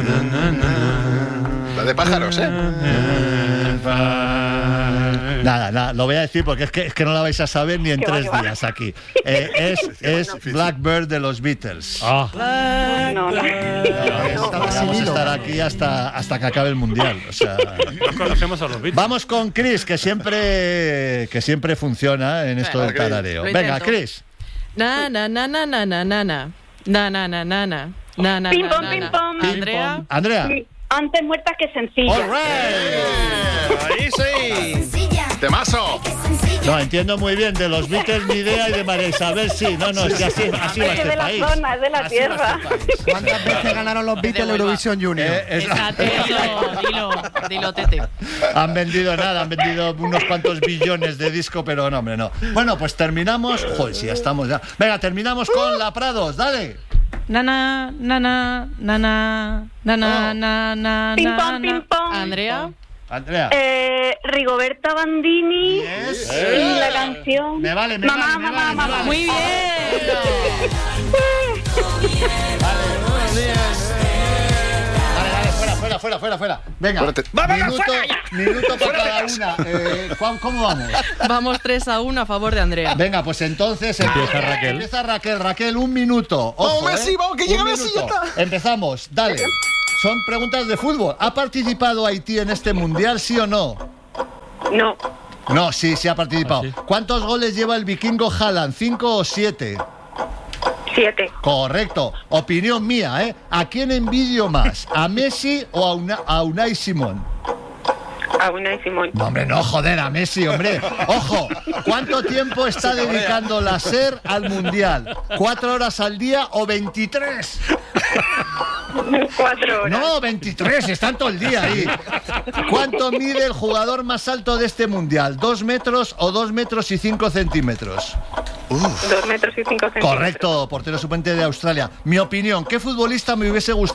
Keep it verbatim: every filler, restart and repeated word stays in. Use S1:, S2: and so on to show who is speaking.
S1: La de pájaros, ¿eh?
S2: Nada, nada, lo voy a decir porque es que, es que no la vais a saber ni en
S3: Qué
S2: tres
S3: va,
S2: días aquí. Eh, es es Blackbird de los Beatles.
S4: Ah.
S3: No, no.
S2: No, esta vamos a estar aquí hasta, hasta que acabe el Mundial. O sea,
S4: No conocemos a los Beatles.
S2: vamos con Chris, que siempre, que siempre funciona en esto del tarareo.
S5: Lo
S2: Venga,
S5: intento.
S2: Chris.
S5: Na, na, na, na, na, na, na, na. Na, na, na, na, na. Na, na,
S3: Pim,
S5: na,
S3: pom,
S5: na,
S3: pim,
S5: na.
S3: pom.
S5: Andrea.
S2: Andrea.
S3: Sí, antes muertas que sencillas.
S2: All right.
S1: Ahí sí. Temazo.
S2: No, entiendo muy bien. De los Beatles ni idea y de María Isabel sí. No, no, es que así, así va
S3: Es
S2: este
S3: de la
S2: país.
S3: zona, es de la
S2: Así va
S3: tierra.
S2: este país.
S6: ¿Cuántas veces ganaron los Beatles
S5: devuelva.
S6: Eurovisión Junior?
S2: Eh, es-
S5: Fíjate, dilo, dilo, dilo, Tete.
S2: Han vendido nada, han vendido unos cuantos billones de disco, pero no, hombre, no. Bueno, pues terminamos. Joder, si ya estamos ya. Venga, terminamos con la Prados, dale.
S5: Nana, nana, nana, nana,
S2: Oh.
S5: nana,
S3: Ping
S5: nana.
S3: pong, ping pong.
S5: Andrea.
S2: Andrea.
S3: Eh, Rigoberta Bandini
S2: Yes.
S3: y la canción
S2: Me vale, me
S3: Mamá,
S2: vale, me
S3: mamá,
S2: vale, me
S3: mamá.
S2: vale.
S5: Muy bien.
S2: Dale, dale, fuera, fuera, fuera, fuera, fuera. Venga,
S1: Fuerte.
S2: minuto, minuto para cada una. Eh, Juan, ¿cómo vamos?
S5: Vamos tres a uno a favor de Andrea.
S2: Venga, pues entonces
S4: Empieza Raquel.
S2: Empieza Raquel, Raquel, un minuto. Ojo,
S1: Vamos, Messi,
S2: ¿eh?
S1: vamos, que llega
S2: Un
S1: Messi,
S2: minuto.
S1: ya está.
S2: Empezamos, dale. Son preguntas de fútbol. ¿Ha participado Haití en este mundial, sí o no?
S3: No,
S2: No, sí, sí ha participado.
S4: ¿Ah, sí?
S2: ¿Cuántos goles lleva el vikingo Haaland? ¿Cinco o siete?
S3: siete.
S2: Correcto. Opinión mía, ¿eh? ¿A quién envidio más? ¿A Messi o a, Una- a Unai Simón?
S3: A una y Simón.
S2: No, hombre, no, joder, a Messi, hombre. Ojo, ¿cuánto tiempo está dedicando la SER al Mundial? ¿Cuatro horas al día o veintitrés?
S3: Cuatro horas.
S2: No, veintitrés, están todo el día ahí. ¿Cuánto mide el jugador más alto de este Mundial? ¿Dos metros o dos metros y cinco centímetros?
S3: Dos metros y cinco centímetros.
S2: Correcto, portero suplente de Australia. Mi opinión, ¿qué futbolista me hubiese gustado